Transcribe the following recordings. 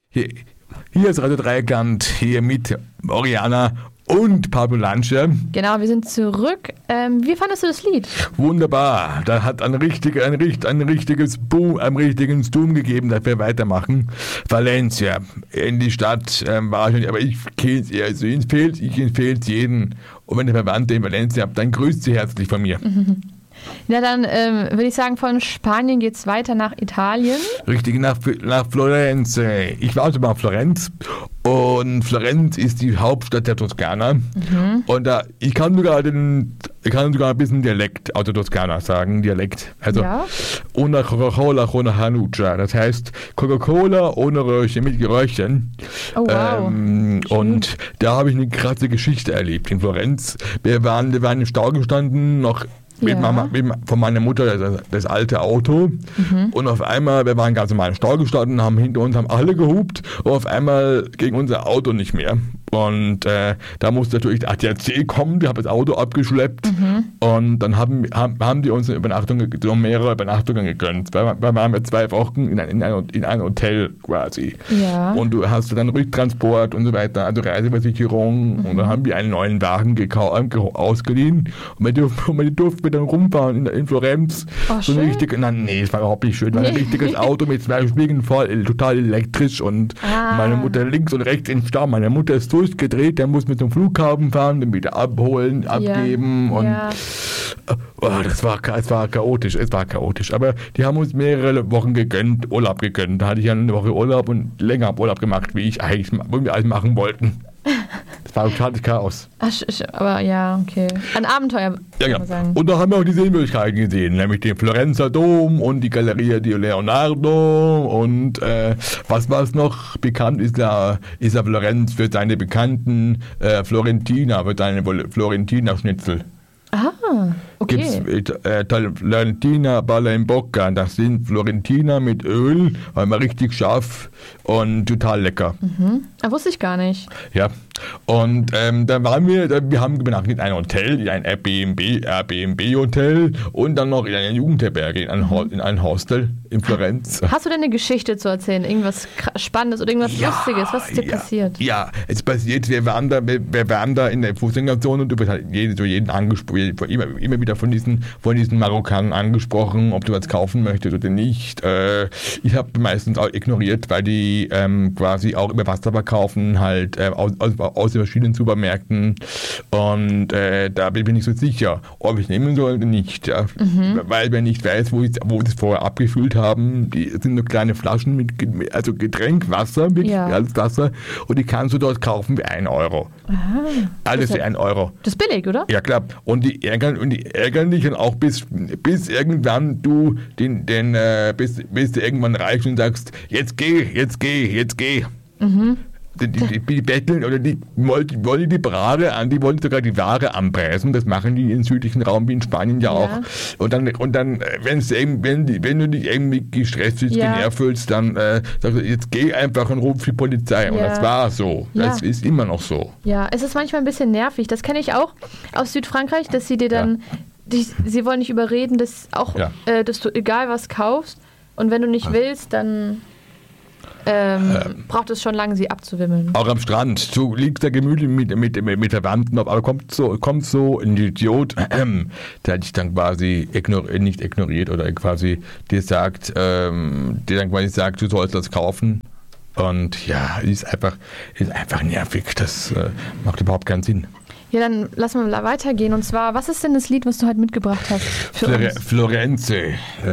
Hier ist Radio Dreieckland, hier mit Oriana und Pablo Lanche. Genau, wir sind zurück. Wie fandest du das Lied? Wunderbar. Da hat ein richtiges Zoom gegeben, dass wir weitermachen. Valencia, in die Stadt war ich nicht, aber ich empfehle es jedem. Und wenn ihr Verwandte in Valencia habt, dann grüßt sie herzlich von mir. Ja, dann würde ich sagen, von Spanien geht es weiter nach Italien. Richtig, nach Florenz. Ich war also mal in Florenz und Florenz ist die Hauptstadt der Toskana. Und ich kann sogar ein bisschen Dialekt aus der Toskana sagen, Also ohne Coca-Cola, ohne Hanuccia. Das heißt Coca-Cola ohne Röhrchen, mit Geröhrchen. Oh wow. Und da habe ich eine krasse Geschichte erlebt in Florenz. Wir waren im Stau gestanden, von meiner Mutter das alte Auto und auf einmal, wir waren ganz normal im Stau gestanden, hinter uns haben alle gehupt und auf einmal ging unser Auto nicht mehr. Und da musste natürlich der ADAC kommen, die haben das Auto abgeschleppt und dann haben die uns mehrere Übernachtungen gegönnt. Da waren wir 2 Wochen in ein Hotel quasi. Ja. Und du hast dann Rücktransport und so weiter, also Reiseversicherung und dann haben wir einen neuen Wagen ausgeliehen und wir durften dann rumfahren in Florenz. Oh, so ein richtig, es war überhaupt nicht schön, war ein richtiges Auto mit 2 Spiegeln voll, total elektrisch und meine Mutter links und rechts im Stau. Meine Mutter ist durchgedreht, der muss mit zum Flughafen fahren, den wieder abholen, abgeben und es war chaotisch, aber die haben uns mehrere Wochen Urlaub gegönnt. Da hatte ich eine Woche Urlaub und länger Urlaub gemacht, wie wir alles machen wollten. Das war totales Chaos. Aber ja, okay. Ein Abenteuer, kann man sagen. Und da haben wir auch die Sehenswürdigkeiten gesehen, nämlich den Florenzer Dom und die Galleria di Leonardo und was war es noch? Bekannt ist ja Florenz für seine bekannten Florentiner-Schnitzel. Ah, okay. Gibt's Florentina Balla in Bocca, das sind Florentiner mit Öl, einmal richtig scharf und total lecker. Wusste ich gar nicht. Ja, und dann wir haben übernachtet in einem Hotel, in einem Airbnb-Hotel und dann noch in einer Jugendherberge, in einem Hostel in Florenz. Hast du denn eine Geschichte zu erzählen? Irgendwas Spannendes oder irgendwas Lustiges? Was ist dir passiert? Ja, es passiert, wir waren da in der Fußgängerzone und du wirst halt jeden angesprochen, immer wieder von diesen Marokkanern angesprochen, ob du was kaufen möchtest oder nicht. Ich habe meistens auch ignoriert, weil die quasi auch über Wasser verkaufen, halt aus den verschiedenen Supermärkten und da bin ich so sicher, ob ich nehmen soll oder nicht. Ja. Weil wer nicht weiß, wo das vorher abgefüllt haben, die sind nur kleine Flaschen mit Getränkwasser, alles Wasser und die kannst du dort kaufen für 1 Euro. Aha. Alles für 1 Euro. Das ist billig, oder? Ja klar. Und die ärgern dich dann auch bis irgendwann du bis du irgendwann reich und sagst, jetzt geh. Die betteln oder die wollen die Ware an, die wollen sogar die Ware anpreisen. Das machen die im südlichen Raum wie in Spanien ja auch. Und dann wenn du dich irgendwie gestresst bist, genervt fühlst, dann sagst du, jetzt geh einfach und ruf die Polizei. Und das war so. Das ist immer noch so. Ja, es ist manchmal ein bisschen nervig. Das kenne ich auch aus Südfrankreich, dass sie dir dann, sie wollen dich überreden, dass du egal was kaufst und wenn du nicht willst, dann braucht es schon lange, sie abzuwimmeln. Auch am Strand. Du liegst da gemütlich mit der Wand, aber kommt so ein Idiot, der dich dann quasi nicht ignoriert oder quasi dir sagt, du sollst das kaufen. Und ja, ist einfach nervig. Das macht überhaupt keinen Sinn. Ja, dann lass mal weitergehen. Und zwar, was ist denn das Lied, was du heute mitgebracht hast für uns? Firenze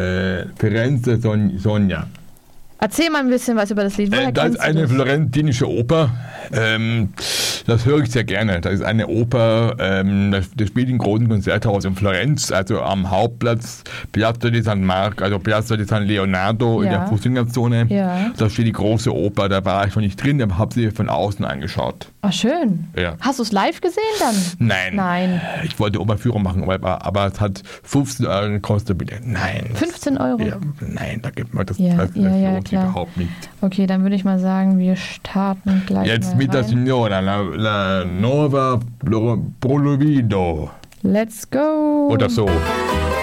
Sonja. Erzähl mal ein bisschen was über das Lied. Das ist eine florentinische Oper. Das höre ich sehr gerne. Das ist eine Oper, das spielt im großen Konzerthaus in Florenz, also am Hauptplatz Piazza di San Marco, also Piazza di San Leonardo in der Fußgängerzone. Ja. Da steht die große Oper, da war ich noch nicht drin, da habe ich sie von außen angeschaut. Ach, schön. Ja. Hast du es live gesehen dann? Nein. Ich wollte Operführung machen, aber es hat 15 Euro gekostet, bitte. Nein. 15 Euro? Ja, nein, da gibt man das lohnt sich überhaupt nicht. Okay, dann würde ich mal sagen, wir starten gleich jetzt mit der Signora, la Nova Prolovido. Let's go. Oder so.